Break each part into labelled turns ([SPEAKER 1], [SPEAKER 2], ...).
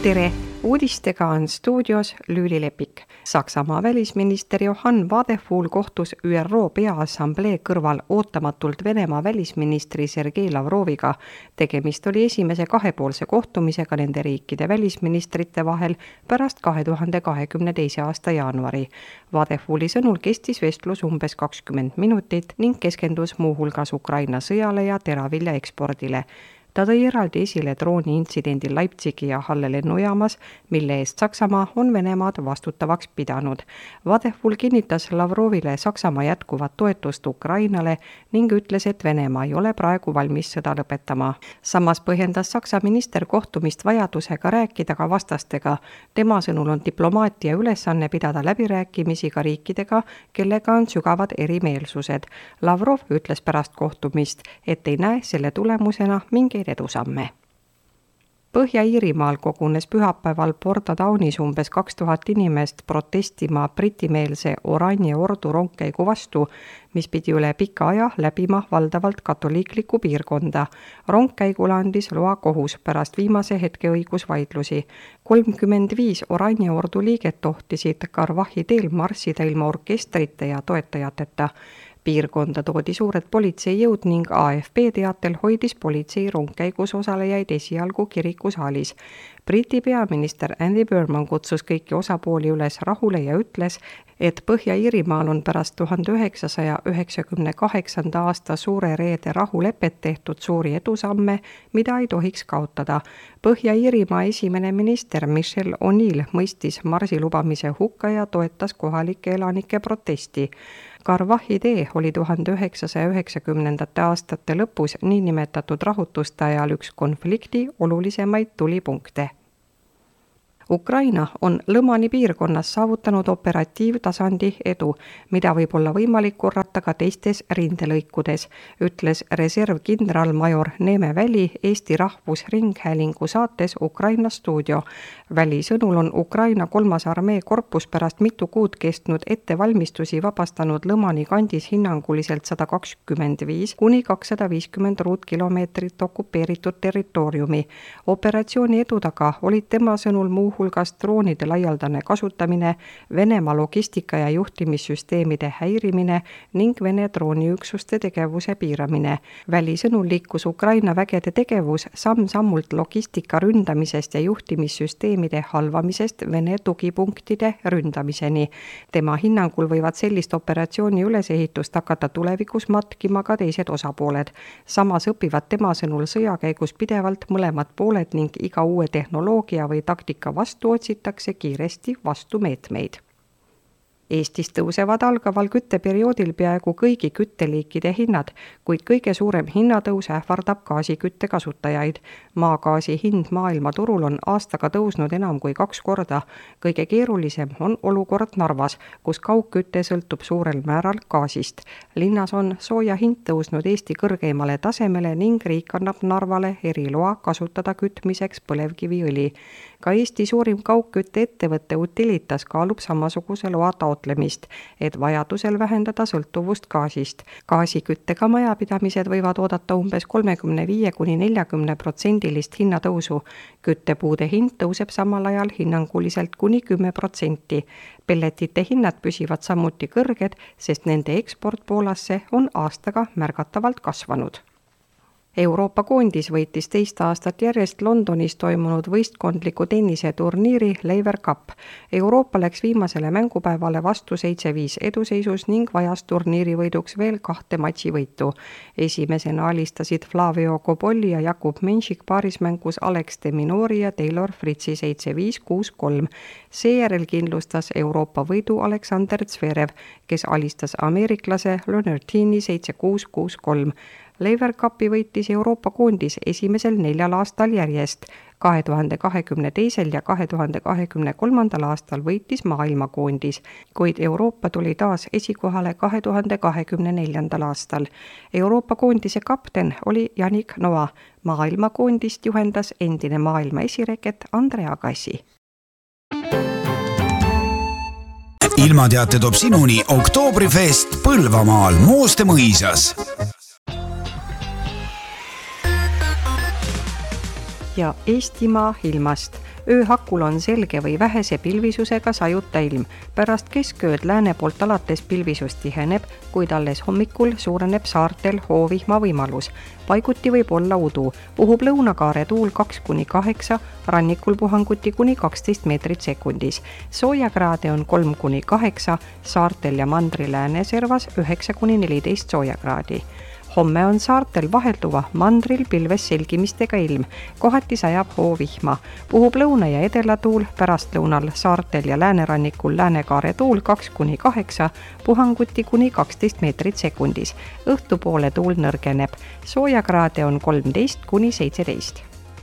[SPEAKER 1] Tere! Uudistega on stuudios Lüüli Lepik. Saksamaa välisminister Johann Wadephul kohtus ÜRO Peaassamblee kõrval ootamatult Venemaa välisministri Sergei Lavroviga. Tegemist oli esimese kahepoolse kohtumisega nende riikide välisministrite vahel pärast 2022. aasta jaanuari. Wadephuli sõnul kestis vestlus umbes 20 minutit ning keskendus muuhulgas Ukraina sõjale ja teravilja ekspordile. Ta tõi eraldi esile drooni intsidendil Leipzigi ja Halle lennujaamas, mille eest Saksamaa on Venemaad vastutavaks pidanud. Wadephul kinnitas Lavrovile Saksamaa jätkuvat toetust Ukrainale ning ütles, et Venemaa ei ole praegu valmis sõda lõpetama. Samas põhjendas Saksa minister kohtumist vajadusega rääkida ka vastastega. Tema sõnul on diplomaatia ülesanne pidada läbirääkimisi ka riikidega, kellega on sügavad erimeelsused. Lavrov ütles pärast kohtumist, et ei näe selle tulemusena mingeid edusamme. Põhja-Iirimaal kogunes pühapäeval Portadownis umbes 2000 inimest protestima britimeelse Oranje ordu rongkäigu vastu, mis pidi üle pika aja läbima valdavalt katoliiklikku piirkonda. Rongkäigule andis loa kohus pärast viimase hetke õigusvaidlusi. 35 Oranje ordu liiget tohtisid Carvachi teel marssida ilma orkestrite ja toetajateta. Piirkonda toodi suured politseijõud ning AFP teatel hoidis politsei rongkäigus osalejaid esialgu kirikusaalis. Briti peaminister Andy Burnham kutsus kõiki osapooli üles rahule ja ütles, et Põhja-Iirimaal on pärast 1998. aasta suure reede rahulepet tehtud suuri edusamme, mida ei tohiks kaotada. Põhja-Iirimaa esimene minister Michelle O'Neill mõistis marsi lubamise hukka ja toetas kohalike elanike protesti. Carvachi tee oli 1990. aastate lõpus niinimetatud rahutuste ajal üks konflikti olulisemaid tulipunkte. Ukraina on Lõmani piirkonnas saavutanud operatiivtasandi edu, mida võib olla võimalik korrata ka teistes rindelõikudes, ütles reservkindralmajor Neeme Väli Eesti Rahvusringhäälingu saates Ukraina stuudio. Väli sõnul on Ukraina 3. armee korpus pärast mitu kuud kestnud ettevalmistusi vabastanud Lõmani kandis hinnanguliselt 125–250 ruutkilomeetrit okupeeritud territooriumi. Operatsiooni edu taga olid tema sõnul hulgas droonide laialdane kasutamine, Venemaa logistika- ja juhtimissüsteemide häirimine ning Vene drooniüksuste tegevuse piiramine. Väli sõnul liikus Ukraina vägede tegevus samm-sammult logistika ründamisest ja juhtimissüsteemide halvamisest Vene tugipunktide ründamiseni. Tema hinnangul võivad sellist operatsiooni ülesehitust hakata tulevikus matkima ka teised osapooled. Samas õpivad tema sõnul sõja käigus pidevalt mõlemad pooled ning iga uue tehnoloogia või taktika vastu otsitakse kiiresti vastumeetmeid. Eestis tõusevad algaval kütteperioodil peaaegu kõigi kütteliikide hinnad, kuid kõige suurem hinnatõus ähvardab gaasikütte kasutajaid. Maagaasi hind maailmaturul on aastaga tõusnud enam kui 2 korda. Kõige keerulisem on olukord Narvas, kus kaugkütte sõltub suurel määral gaasist. Linnas on sooja hind tõusnud Eesti kõrgeimale tasemele ning riik annab Narvale eriloa kasutada kütmiseks põlevkiviõli. Ka Eesti suurim kaugkütte ettevõtte Utilitas kaalub samasuguse loa taotlemist, et vajadusel vähendada sõltuvust gaasist. Gaasiküttega majapidamised võivad oodata umbes 35–40% hinnatõusu. Küttepuude hind tõuseb samal ajal hinnanguliselt kuni 10%. Pelletite hinnad püsivad samuti kõrged, sest nende eksport Poolasse on aastaga märgatavalt kasvanud. Euroopa koondis võitis 2 aastat järjest Londonis toimunud võistkondliku tenniseturniiri Laver Cup. Euroopa läks viimasele mängupäevale vastu 7-5 eduseisus ning vajas turniiri võiduks veel 2 matšivõitu. Esimesena alistasid Flavio Cobolli ja Jakub Menšik paarismängus Alex de Minori ja Taylor Fritzi 7-5-6-3. Seejärel kindlustas Euroopa võidu Alexander Zverev, kes alistas ameeriklase Leonardini 7-6-6-3. Laver Cupi võitis Euroopa koondis esimesel 4 aastal järjest. 2022. ja 2023. aastal võitis maailmakoondis, kuid Euroopa tuli taas esikohale 2024. aastal. Euroopa koondise kapten oli Yannick Noah. Maailmakoondist juhendas endine maailma esireket Andre Agassi.
[SPEAKER 2] Ilmateate toob sinuni Oktoobrifest Põlvamaal Mooste mõisas.
[SPEAKER 1] ja Eestimaa ilmast. Ööhakul on selge või vähese pilvisusega sajuta ilm. Pärast keskööd lääne poolt alates pilvisus tiheneb, kuid alles hommikul suureneb saartel hoovihma võimalus. Paiguti võib olla udu. Puhub lõunakaare tuul 2-8, rannikul puhanguti kuni 12 meetrit sekundis. Soojakraade on 3-8, saartel ja mandri lääneservas 9-14 soojakraadi. Homme on saartel vahelduva, mandril pilves selgimistega ilm. Kohati sajab hoovihma. Puhub lõuna- ja edelatuul, pärastlõunal saartel ja läänerannikul läänekaare tuul 2-8, puhanguti kuni 12 meetrit sekundis. Õhtupoole tuul nõrgeneb. Soojakraade on 13-17.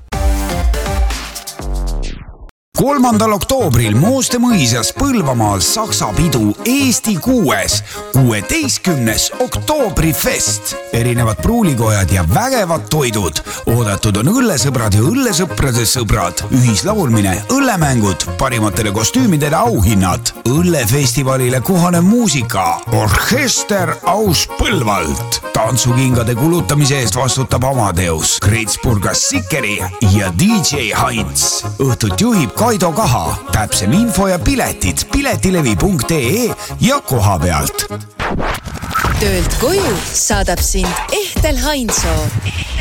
[SPEAKER 2] 3. oktoobril Mooste mõisas Põlvamaal Saksa pidu Eesti 16. oktoobrifest. Erinevad pruulikojad ja vägevad toidud. Oodatud on õllesõbrad ja õllesõprade sõbrad. Ühislaulmine, õllemängud, parimatele kostüümidele auhinnad. Õllefestivalile kohanev muusika. Orkester Aus Põlvalt. Tantsukingade kulutamise eest vastutab Amadeus, Kritsburgas Sikeri ja DJ Heinz. Õhtut juhib Kaido Kaha. Täpsem info ja piletid piletilevi.ee ja koha pealt.
[SPEAKER 3] Töölt koju saadab sind Ehtel Hainsoo.